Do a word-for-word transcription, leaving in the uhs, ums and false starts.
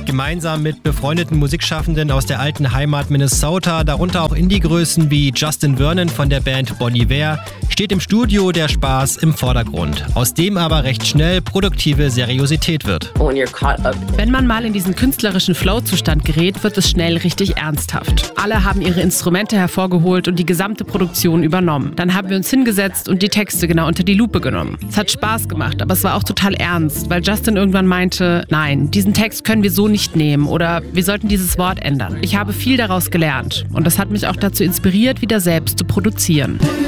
Gemeinsam mit befreundeten Musikschaffenden aus der alten Heimat Minnesota, darunter auch Indie-Größen wie Justin Vernon von der Band Bon Iver, steht im Studio der Spaß im Vordergrund, aus dem aber recht schnell produktive Seriosität wird. Wenn man mal in diesen künstlerischen Flow-Zustand gerät, wird es schnell richtig ernsthaft. Alle haben ihre Instrumente hervorgeholt und die gesamte Produktion übernommen. Dann haben wir uns hingesetzt und die Texte genau unter die Lupe genommen. Es hat Spaß gemacht, aber es war auch total ernst, weil Justin irgendwann meinte, nein, diesen Text können wir so nicht nehmen oder wir sollten dieses Wort ändern. Ich habe viel daraus gelernt und das hat mich auch dazu inspiriert, wieder selbst zu produzieren.